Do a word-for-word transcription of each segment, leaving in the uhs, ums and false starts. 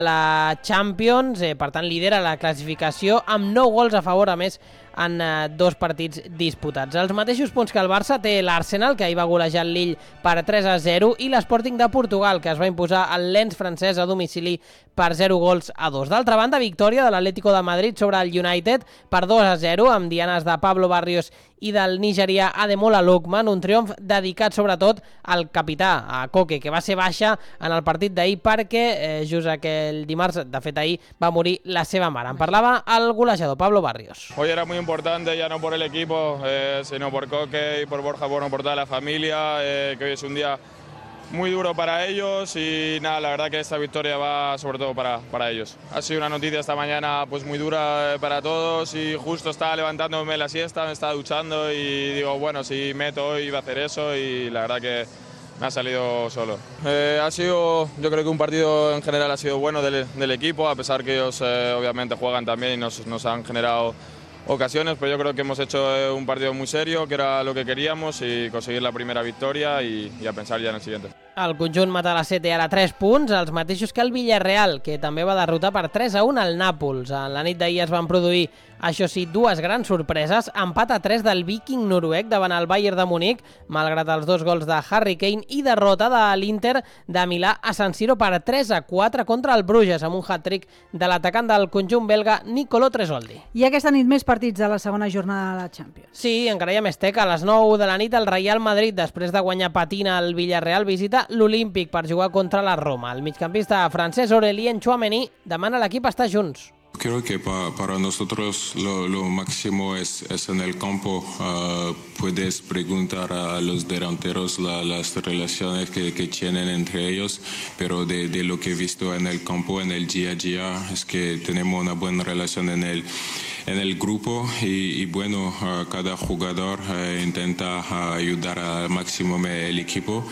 la Champions, eh, per tant lidera la classificació amb nou gols a favor, a més en eh, dos partits disputats. Els mateixos punts que el Barça té l'Arsenal, que ahir va golejar el Lille per tres a zero, i l'Sporting de Portugal, que es va imposar al Lens francès a domicili per zero gols a dos. D'altra banda, victòria de l'Atlético de Madrid sobre el United per dos a zero, amb dianes de Pablo Barrios i del nigerià Ademola Lookman, un triomf dedicat sobretot al capità, a Koke, que va ser baixa en el partit d'ahir perquè eh, just aquell dimarts, de fet ahir, va morir la seva mare. En parlava el golejador Pablo Barrios. Hoy era muy importante, ya no por el equipo, eh, sino por Koke y por Borja, bueno, por toda la familia, eh, que hoy es un día muy duro para ellos y nada, la verdad que esta victoria va sobre todo para, para ellos. Ha sido una noticia esta mañana pues muy dura para todos y justo estaba levantándome la siesta, me estaba duchando y digo, bueno, si meto hoy iba a hacer eso y la verdad que me ha salido solo. Eh, ha sido, yo creo que un partido en general ha sido bueno del, del equipo, a pesar que ellos eh, obviamente juegan también y nos, nos han generado ocasiones, pero yo creo que hemos hecho eh, un partido muy serio, que era lo que queríamos, y conseguir la primera victoria y, y a pensar ya en el siguiente. El conjunt Matalassé té ara tres punts, els mateixos que el Villarreal, que també va derrotar per tres a un al Nàpols. En la nit d'ahir es van produir, això sí, dues grans sorpreses. Empat a tres del Viking noruec davant el Bayern de Munic, malgrat els dos gols de Harry Kane, i derrota de l'Inter de Milà a San Siro per tres a quatre contra el Bruges, amb un hat-trick de l'atacant del conjunt belga Nicolo Tresoldi. I aquesta nit més partits de la segona jornada de la Champions. Sí, encara hi ha més teca. A les nou de la nit el Real Madrid, després de guanyar patina al Villarreal, visita l'Olímpic per jugar contra la Roma. El migcampista francès Aurélien Tchouaméni demana a l'equip estar junts. Creo que pa, para nosotros lo, lo máximo es, es en el campo. Uh, puedes preguntar a los delanteros la, las relaciones que, que tienen entre ellos, pero de, de lo que he visto en el campo, en el día a día, es que tenemos una buena relación en el, en el grupo y, y bueno, uh, cada jugador uh, intenta uh, ayudar al máximo el equipo,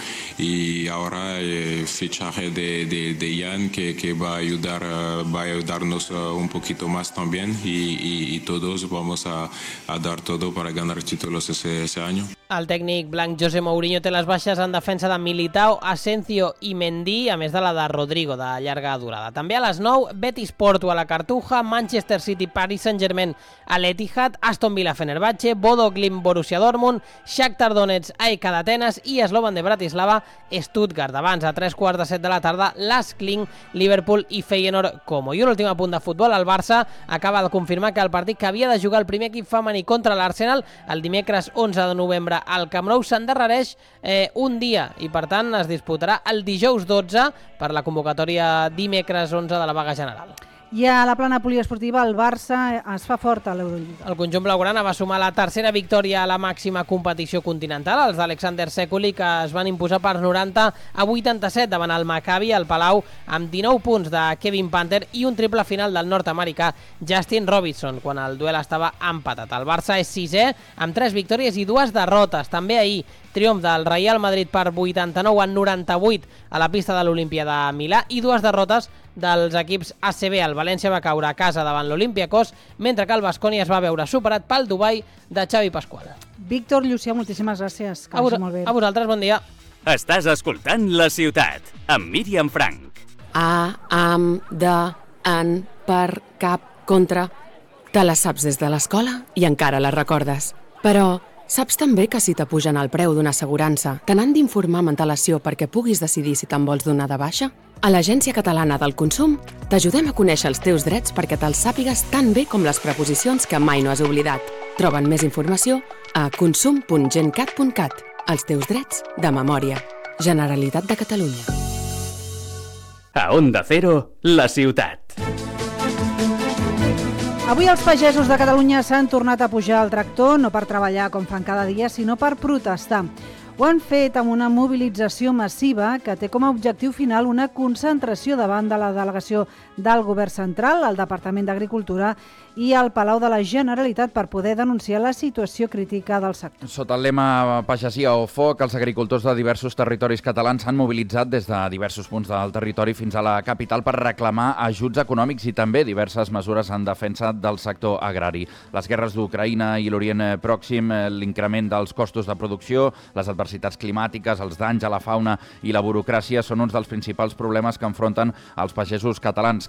y ahora el fichaje de, de, de Jan que, que va a ayudar, uh, va a ayudarnos uh, un poquito más también y, y, y todos vamos a, a dar todo para ganar títulos ese, ese año. El tècnic blanc José Mourinho té les baixes en defensa de Militao, Asensio i Mendy, a més de la de Rodrigo, de llarga durada. També a les nou, Betis Porto a la Cartuja, Manchester City Paris Saint-Germain a l'Etihad, Aston Villa Fenerbahce, Bodo Glimt Borussia Dortmund, Shakhtar Donetsk A E K d'Atenes i Slovan de Bratislava Stuttgart. Abans, a tres quarts de set de la tarda, Lask Linz, Liverpool i Feyenoord Como. I un últim apunt de futbol, el Barça acaba de confirmar que el partit que havia de jugar el primer equip femení contra l'Arsenal el dimecres onze de novembre al Camp Nou s'endarrereix eh, un dia i per tant es disputarà el dijous dotze per la convocatòria dimecres onze de la vaga general. I a la plana poliesportiva el Barça es fa fort a l'Eurolliga. El conjunt blaugrana va sumar la tercera victòria a la màxima competició continental, els d'Alexander Sekuli, que es van imposar per noranta a vuitanta-set davant el Maccabi al Palau, amb dinou punts de Kevin Panther i un triple final del nord-americà Justin Robinson, quan el duel estava empatat. El Barça és sisè amb tres victòries i dues derrotes. També ahir triomf del Real Madrid per vuitanta-nou a noranta-vuit a la pista de l'Olímpia de Milà i dues derrotes dels equips A C B. El València va caure a casa davant l'Olympiacos, mentre que el Baskonia es va veure superat pel Dubai de Xavi Pasqual. Víctor Llucià, moltíssimes gràcies. Que a, vos molt bé. a vosaltres, bon dia. Estàs escoltant La Ciutat, amb Míriam Frank. A, am, de, en, per, cap, contra... Te les saps des de l'escola i encara les recordes. Però saps també que si t'apugen el preu d'una assegurança, te n'han d'informar amb antelació perquè puguis decidir si te'n vols donar de baixa? A l'Agència Catalana del Consum t'ajudem a conèixer els teus drets perquè te'ls sàpigues tan bé com les preposicions que mai no has oblidat. Troben més informació a consum punt gencat punt cat. Els teus drets de memòria. Generalitat de Catalunya. A Onda Cero, La Ciutat. Avui els pagesos de Catalunya s'han tornat a pujar al tractor, no per treballar com fan cada dia, sinó per protestar. Ho han fet amb una mobilització massiva que té com a objectiu final una concentració davant de la delegació del Govern Central, el Departament d'Agricultura i el Palau de la Generalitat per poder denunciar la situació crítica del sector. Sota el lema Pagesia o Foc, els agricultors de diversos territoris catalans s'han mobilitzat des de diversos punts del territori fins a la capital per reclamar ajuts econòmics i també diverses mesures en defensa del sector agrari. Les guerres d'Ucraïna i l'Orient Pròxim, l'increment dels costos de producció, les adversitats adversitats climàtiques, els danys a la fauna i la burocràcia són uns dels principals problemes que enfronten els pagesos catalans.